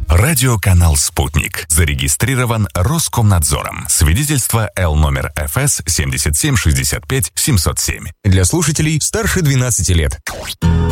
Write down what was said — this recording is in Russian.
Радиоканал «Спутник». Зарегистрирован Роскомнадзором. Свидетельство Л номер ФС 7765 707. Для слушателей старше 12 лет.